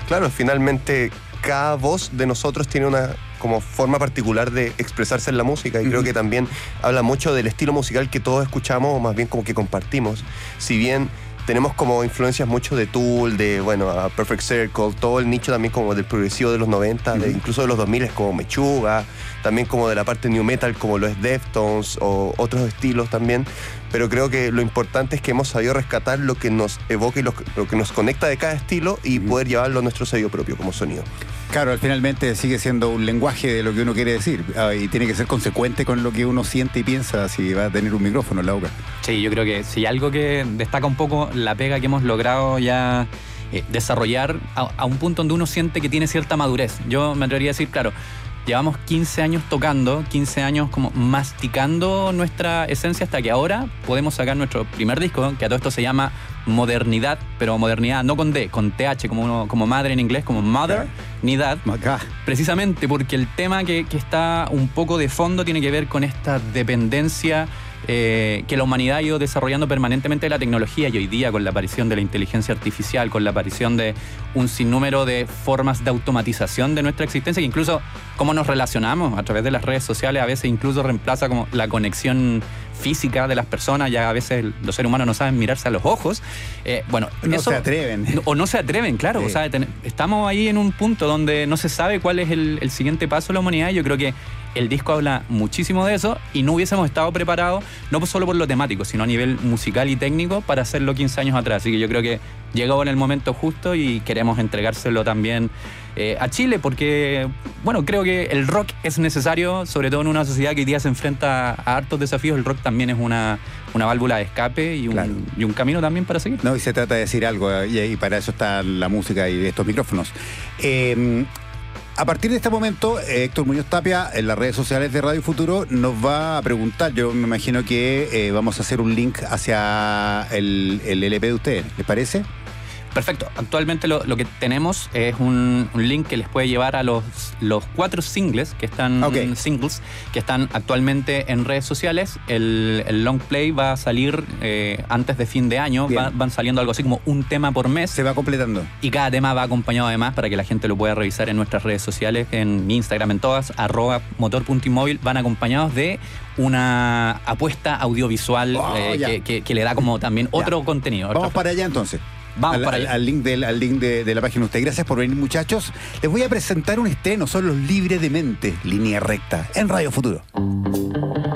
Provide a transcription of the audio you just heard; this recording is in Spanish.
Claro, finalmente cada voz de nosotros tiene una como forma particular de expresarse en la música, y creo que también habla mucho del estilo musical que todos escuchamos, o más bien como que compartimos. Si bien tenemos como influencias mucho de Tool, de, bueno, a Perfect Circle, todo el nicho también como del progresivo de los 90, de incluso de los 2000 como Meshuggah, también como de la parte new metal como lo es Deftones o otros estilos también. Pero creo que lo importante es que hemos sabido rescatar lo que nos evoca y lo que nos conecta de cada estilo y poder llevarlo a nuestro sello propio como sonido. Claro, finalmente sigue siendo un lenguaje de lo que uno quiere decir, y tiene que ser consecuente con lo que uno siente y piensa si va a tener un micrófono en la boca. Sí, yo creo que si algo que destaca un poco la pega que hemos logrado ya desarrollar a un punto donde uno siente que tiene cierta madurez. Yo me atrevería a decir, claro, llevamos 15 años tocando, 15 años como masticando nuestra esencia hasta que ahora podemos sacar nuestro primer disco, que a todo esto se llama Modernidad, pero modernidad no con D, con TH, como madre en inglés, como Mother-nidad. Precisamente porque el tema que está un poco de fondo tiene que ver con esta dependencia que la humanidad ha ido desarrollando permanentemente de la tecnología, y hoy día con la aparición de la inteligencia artificial, con la aparición de un sinnúmero de formas de automatización de nuestra existencia, que incluso cómo nos relacionamos a través de las redes sociales a veces incluso reemplaza como la conexión física de las personas. Ya a veces los seres humanos no saben mirarse a los ojos. No se atreven. O no se atreven, claro. Sí. O sea, estamos ahí en un punto donde no se sabe cuál es el siguiente paso de la humanidad. Yo creo que el disco habla muchísimo de eso y no hubiésemos estado preparados, no solo por lo temático, sino a nivel musical y técnico para hacerlo 15 años atrás. Así que yo creo que llegó en el momento justo y queremos entregárselo también a Chile, porque, bueno, creo que el rock es necesario, sobre todo en una sociedad que hoy día se enfrenta a hartos desafíos. El rock también es una válvula de escape y un camino también para seguir. No, y se trata de decir algo, y para eso está la música y estos micrófonos. A partir de este momento, Héctor Muñoz Tapia, en las redes sociales de Radio Futuro, nos va a preguntar. Yo me imagino que vamos a hacer un link hacia el LP de ustedes. ¿Les parece? Perfecto. Actualmente lo que tenemos es un link que les puede llevar a los 4 singles que están actualmente en redes sociales. El long play va a salir antes de fin de año. Van saliendo algo así como un tema por mes. Se va completando. Y cada tema va acompañado además para que la gente lo pueda revisar en nuestras redes sociales, en Instagram, en todas, @motor.inmóvil. Van acompañados de una apuesta audiovisual que le da como también otro contenido. Vamos para allá entonces. Vamos para allá. Al link de la página de usted. Gracias por venir, muchachos. Les voy a presentar un estreno. Son los Libres de Mente, Línea Recta, en Radio Futuro.